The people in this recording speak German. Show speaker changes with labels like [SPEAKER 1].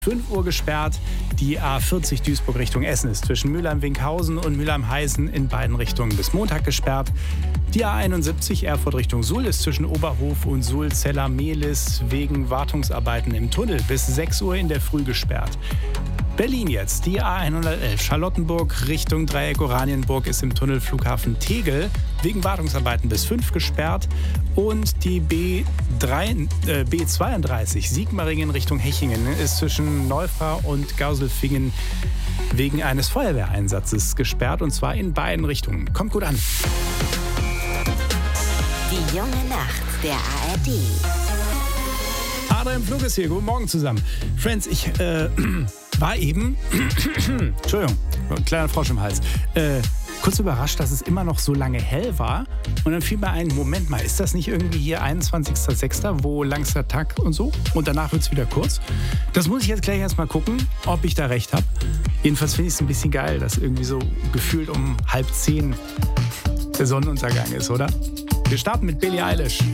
[SPEAKER 1] 5 Uhr gesperrt. Die A40 Duisburg Richtung Essen ist zwischen Mülheim-Winkhausen und Mülheim-Heißen in beiden Richtungen bis Montag gesperrt. Die A71 Erfurt Richtung Suhl ist zwischen Oberhof und Suhl-Zeller-Mehlis wegen Wartungsarbeiten im Tunnel bis 6 Uhr in der Früh gesperrt. Berlin jetzt. Die A111 Charlottenburg Richtung Dreieck Oranienburg ist im Tunnel Flughafen Tegel wegen Wartungsarbeiten bis 5 gesperrt. Und die B32 Sigmaringen Richtung Hechingen ist zwischen Neufra und Gauselfingen wegen eines Feuerwehreinsatzes gesperrt, und zwar in beiden Richtungen. Kommt gut an.
[SPEAKER 2] Die junge Nacht der ARD.
[SPEAKER 1] Adrian Flug ist hier. Guten Morgen zusammen. Friends, ich war eben, Entschuldigung, ein kleiner Frosch im Hals, kurz überrascht, dass es immer noch so lange hell war. Und dann fiel mir ein, Moment mal, ist das nicht irgendwie hier 21.06., wo langster Tag und so? Und danach wird es wieder kurz. Das muss ich jetzt gleich erstmal gucken, ob ich da recht habe. Jedenfalls finde ich es ein bisschen geil, dass irgendwie so gefühlt um 9:30 der Sonnenuntergang ist, oder? Wir starten mit Billie Eilish.